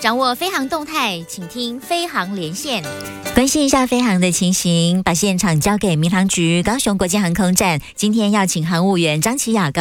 掌握飞航动态，请听飞航连线。 关心一下飞航的情形，把现场交给民航局高雄国际航空站。今天要请航务员张启雅